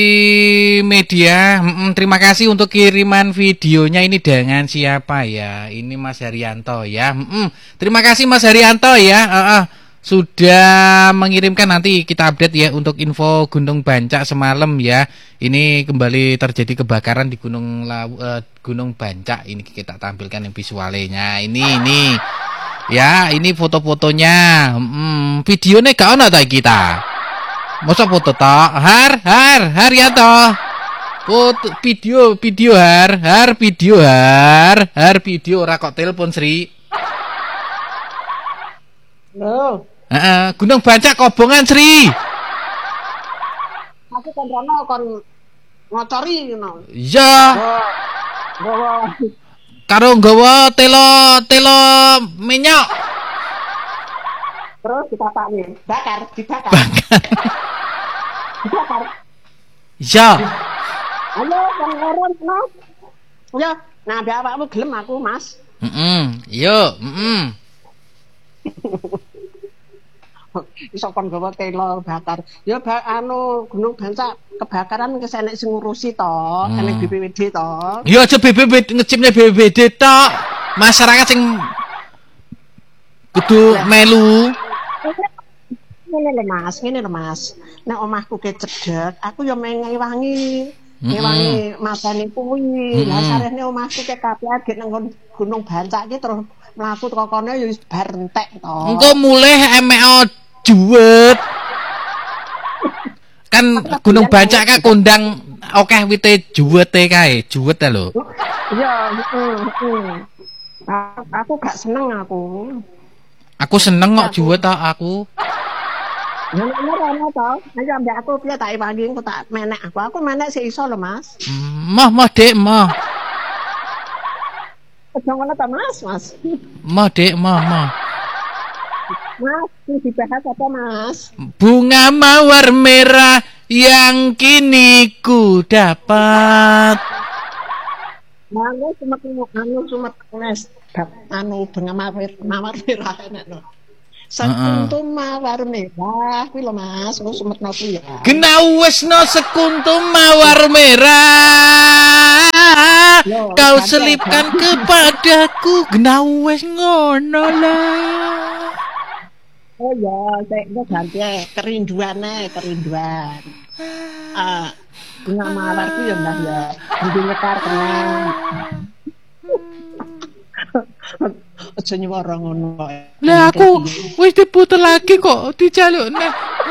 media. Terima kasih untuk kiriman videonya. Ini dengan siapa ya? Ini Mas Haryanto ya. Terima kasih Mas Haryanto ya. Sudah mengirimkan, nanti kita update ya untuk info Gunung Bancak semalam ya. Ini kembali terjadi kebakaran di Gunung Bancak. Ini kita tampilkan yang visualnya. Ini ya, ini foto-fotonya. Videonya gak ono ta kita. Masa foto tok? Haryanto. Foto video video ora kok telepon Sri. Loh. Gunung Bancak Kobongan Sri. Aku kan rono kon ngocori ngono. Iya. Gowo. Karo nggawa telo minyak. Terus dibakar. Dibakar. Iya. Ayo kon ngoron no. Ya, nah ada awakmu gelem aku, Mas. Yo, Iso kon gawa telo bakar. Ya Gunung Bancak kebakaran wis enek sing ngurusi to, enek BPBD to. Ya aja BPBD ngecipne BPBD tok. Masyarakat sing kudu melu. Ngene lho Mas. Nek omahku ke cedhek, aku yo ngewangi masane kuwi. Lah sarene omahku ke kabeh nek nang Gunung Bancak iki terus mlaku teko kono yo wis bar entek to. Engko mulih emeo juwet. Kan Gunung Bancak ka kondang akeh wite juwete kae, juwet lho. Iya, aku gak seneng aku. Aku seneng kok juwet aku. Ya ora to. Ayo ambek aku piye tak iwangi engko tak menek aku. Aku menek sik iso lho, Mas. Mah Dek, mah. Aja ngono ta, Mas. Mah Dek, mah. Mas, dibahas apa, Mas? Bunga mawar merah yang kini ku dapat. Sumet nes. Bunga mawar merah enak lho. Sekuntum mawar merah kuwi lho Mas, engko sumetno kuwi ya. Gnawesno sekuntum mawar merah. Kau selipkan kepadaku, gnawes ngono lah. Oh ya, sik ganti kerinduan. Bunga mawar kuwi ya Mbah ya. Ndi nyekar tenan. Aja nyuwara ngono. Lah aku wis diputer lagi kok dijalukne.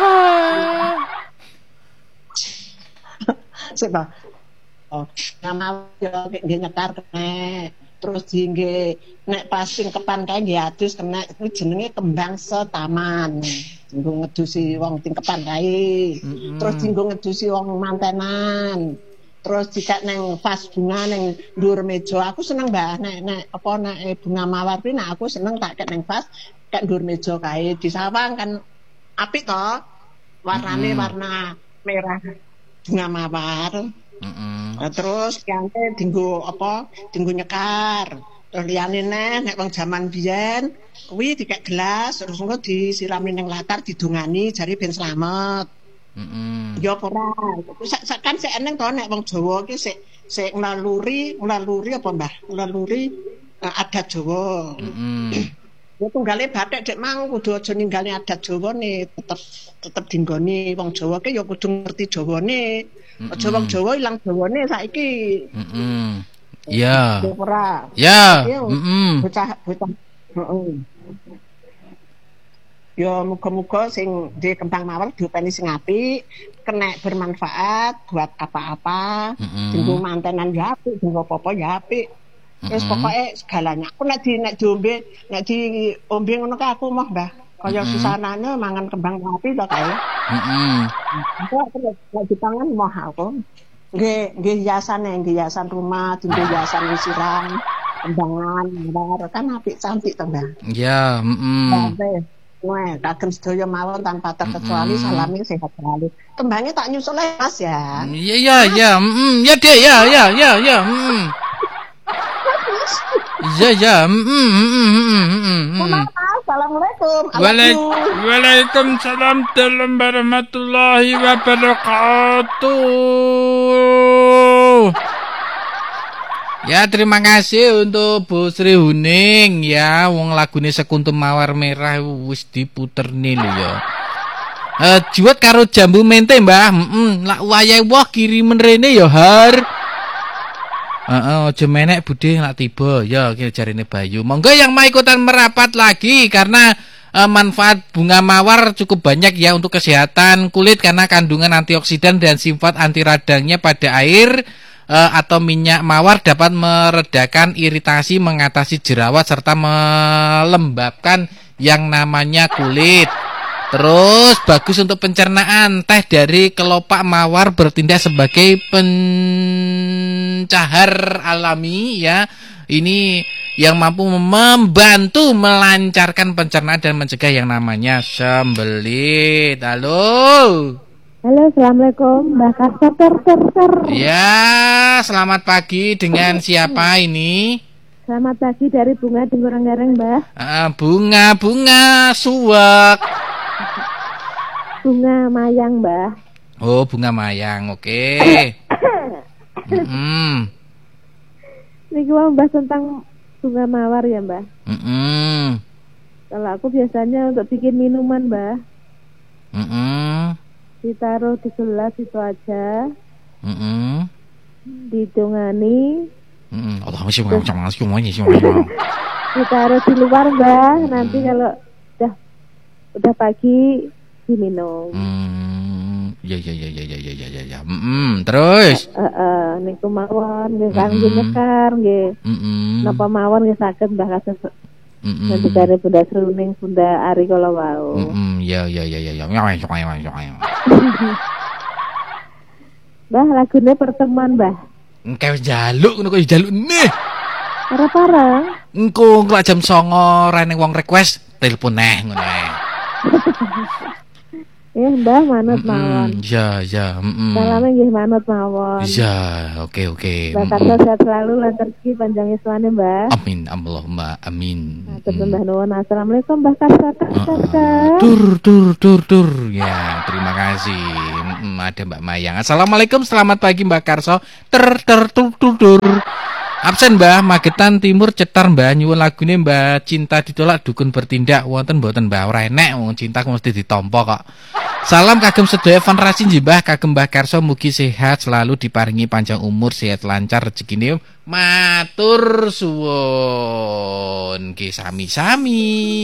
Sik ta. Oh, nama yo nggih nyekar kene. Terus nggih nek pas sing kepan kae nggih adus kena kuwi jenenge kembang setaman. Dinggo ngedusi wong tingkepan kae. Terus dinggo ngedusi wong mantenan. Terus dikak neng vas bunga neng dhuwur meja. Aku seneng Mbah nek bunga mawar kuwi nek aku seneng tak kek neng vas kek dhuwur meja kae di sawang kan apik to. Warnane warna merah bunga mawar. Terus kante dinggo nyekar. Terus liyane nek wong jaman biyen kuwi dikek gelas terus engko disirami ning latar didungani jare ben slamet. Ya ora. Kan sik eneng to nek wong Jawa iki sik nglaluri apa Mbah? Nglaluri adat Jawa. Ya tunggale bathik Dek mang kudu aja ninggali adat Jawane, tetep dinggoni wong Jawa ki ya kudu ngerti Jawane. Aja wong Jawa ilang Jawane saiki. Iya. Ya ora. Ya. Bocah. Ya muga-muga sing di kembang mawar diopeni sing apik, kena bermanfaat buat apa-apa. Dinggo mantenan ya apik, dinggo apa-apa ya apik. Wis pokoke segalanya. Aku nek diombe ngono ka aku mah Mbah. Kaya susanane mangan kembang api to kae. Aku nek dipangan mah aku. Nggih hiasan rumah, dinggo hiasan siram, kembangan, mawar kan apik cantik to Mbah. Iya, Wah, kagem sedaya mawon tanpa terkecuali salami sehat selalu. Kembangnya tak nyusul Mas ya. Iya. Ya Dek, ya. Iya. Mas, Assalamualaikum. Waalaikumsalam warahmatullahi wabarakatuh. Ya, terima kasih untuk Bu Sri Huning ya, wong lagune Sekuntum Mawar Merah wis diputerni lho ya. Juwet karo jambu mente, Mbah. Lak wayahe wah kirimen rene ya, Har. Aja menek budhe lak tiba ya, kira jarine Bayu. Monggo yang mau ikutan merapat lagi karena manfaat bunga mawar cukup banyak ya untuk kesehatan kulit karena kandungan antioksidan dan sifat anti radangnya pada air atau minyak mawar dapat meredakan iritasi, mengatasi jerawat serta melembabkan yang namanya kulit. Terus bagus untuk pencernaan. Teh dari kelopak mawar bertindak sebagai pencahar alami ya. Ini yang mampu membantu melancarkan pencernaan dan mencegah yang namanya sembelit. Halo. Halo, assalamualaikum, Mbak Karso. Ya, selamat pagi. Dengan siapa ini? Selamat pagi dari Bunga di Goreng-Gareng, Mbak. Bunga suwek. Bunga mayang, Mbak. Oh, bunga mayang, oke. Ini mau bahas tentang bunga mawar ya, Mbak. Kalau aku biasanya untuk bikin minuman, Mbak. Ditaruh di gelas itu aja. Didongani. Ditaruh di luar, Mbak. Nanti kalau udah pagi diminum. Ya. Terus? Niku mawon nggih kangge nyekar nggih. Napa mawon nggih saged Mbah kados. Nanti kare Bunda Sruning, Bunda Ari kala wau. Ya. Mbah lagune pertemuan, Mbah. Engke njaluk ngono kok njaluk nih. Parang. Engko jam 09.00 rene wong request telepon neh ngono ae. Mbah manut mawon. Ya. Salame nggih manut mawon. Ya, oke. Mbah Karso sehat selalu lan rezeki panjang yuswane, Mbah. Amin, Allahumma amin. Mbah nuwun. Assalamualaikum Mbah Karso. Tur. Ya, terima kasih. Ada Mbak Mayang. Assalamualaikum, selamat pagi Mbak Karso. Tur. Absen Mbah, Magetan Timur cetar Mbah, nyuwun lagune Mbah Cinta Ditolak Dukun Bertindak. Wonten mboten Mbah, ora enek wong cinta mesti ditampa kok. Salam kagem sedaya Van Rasin Mbah, kagem Mbah Karso mugi sehat selalu diparingi panjang umur, sehat lancar rezekine. Matur suwun. Nggih sami-sami.